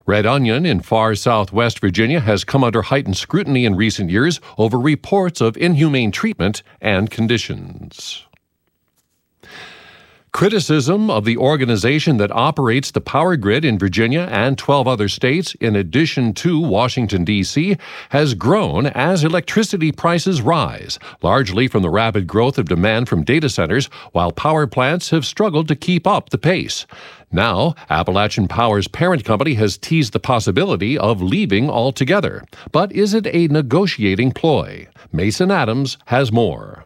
Red Onion in far southwest Virginia has come under heightened scrutiny in recent years over reports of inhumane treatment and conditions. Criticism of the organization that operates the power grid in Virginia and 12 other states, in addition to Washington, D.C., has grown as electricity prices rise, largely from the rapid growth of demand from data centers, while power plants have struggled to keep up the pace. Now, Appalachian Power's parent company has teased the possibility of leaving altogether. But is it a negotiating ploy? Mason Adams has more.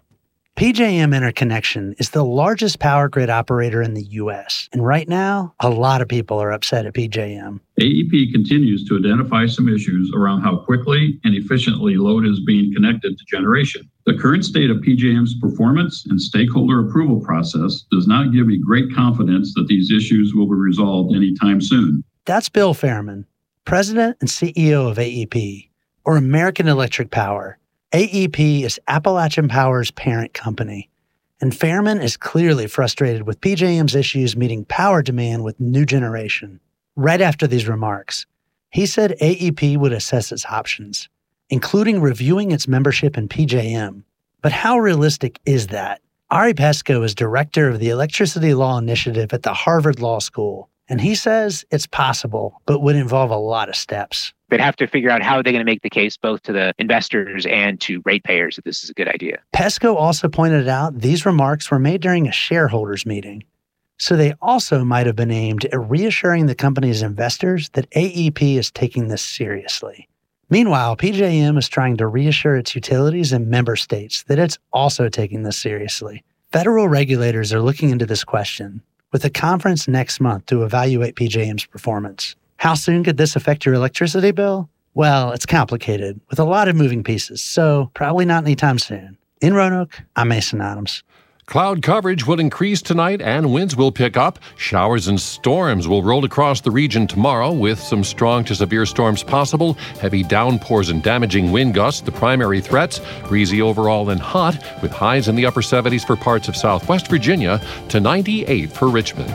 PJM Interconnection is the largest power grid operator in the U.S., and right now, a lot of people are upset at PJM. AEP continues to identify some issues around how quickly and efficiently load is being connected to generation. The current state of PJM's performance and stakeholder approval process does not give me great confidence that these issues will be resolved anytime soon. That's Bill Fairman, President and CEO of AEP, or American Electric Power. AEP is Appalachian Power's parent company, and Fairman is clearly frustrated with PJM's issues meeting power demand with new generation. Right after these remarks, he said AEP would assess its options, including reviewing its membership in PJM. But how realistic is that? Ari Pesco is director of the Electricity Law Initiative at the Harvard Law School, and he says it's possible, but would involve a lot of steps. They'd have to figure out how they're going to make the case both to the investors and to ratepayers that this is a good idea. Pesco also pointed out these remarks were made during a shareholders meeting, so they also might have been aimed at reassuring the company's investors that AEP is taking this seriously. Meanwhile, PJM is trying to reassure its utilities and member states that it's also taking this seriously. Federal regulators are looking into this question, with a conference next month to evaluate PJM's performance. How soon could this affect your electricity bill? Well, it's complicated, with a lot of moving pieces, so probably not anytime soon. In Roanoke, I'm Mason Adams. Cloud coverage will increase tonight and winds will pick up. Showers and storms will roll across the region tomorrow with some strong to severe storms possible. Heavy downpours and damaging wind gusts, the primary threats. Breezy overall and hot with highs in the upper 70s for parts of southwest Virginia to 98 for Richmond.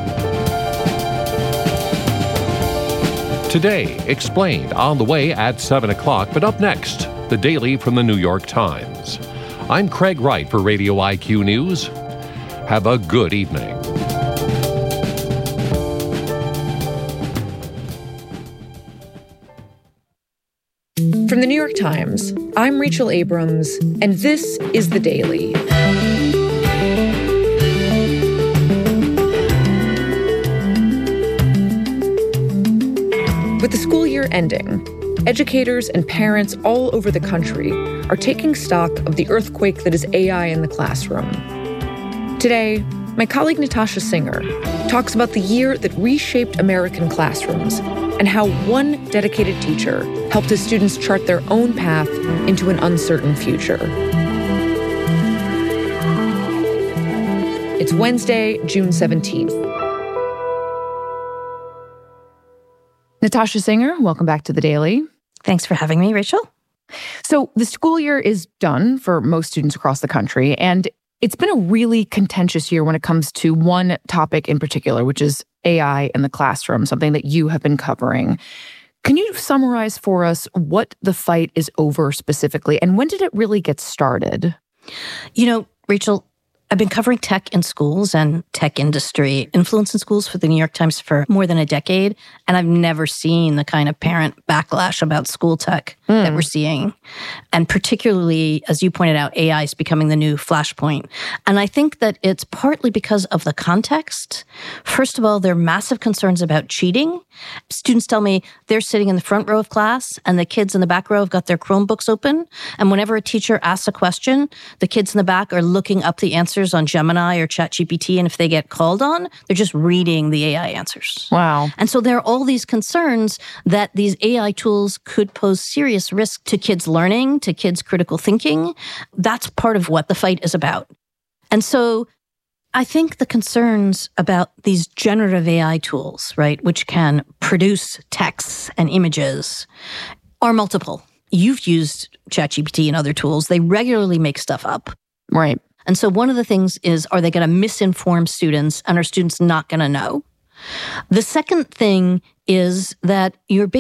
Today, explained on the way at 7 o'clock, but up next, the Daily from the New York Times. I'm Craig Wright for Radio IQ News. Have a good evening. From the New York Times, I'm Rachel Abrams, and this is The Daily. With the school year ending, educators and parents all over the country are taking stock of the earthquake that is AI in the classroom. Today, my colleague Natasha Singer talks about the year that reshaped American classrooms and how one dedicated teacher helped his students chart their own path into an uncertain future. It's Wednesday, June 17th. Natasha Singer, welcome back to The Daily. Thanks for having me, Rachel. So the school year is done for most students across the country, and it's been a really contentious year when it comes to one topic in particular, which is AI in the classroom, something that you have been covering. Can you summarize for us what the fight is over specifically, and when did it really get started? You know, Rachel, I've been covering tech in schools and tech industry influence in schools for the New York Times for more than a decade, and I've never seen the kind of parent backlash about school tech that we're seeing. And particularly, as you pointed out, AI is becoming the new flashpoint. And I think that it's partly because of the context. First of all, there are massive concerns about cheating. Students tell me they're sitting in the front row of class and the kids in the back row have got their Chromebooks open. And whenever a teacher asks a question, the kids in the back are looking up the answers on Gemini or ChatGPT. And if they get called on, they're just reading the AI answers. Wow. And so there are all these concerns that these AI tools could pose serious risk to kids' learning, to kids' critical thinking. That's part of what the fight is about. And so I think the concerns about these generative AI tools, right, which can produce texts and images, are multiple. You've used ChatGPT and other tools. They regularly make stuff up. Right. And so one of the things is, are they going to misinform students, and are students not going to know? The second thing is that you're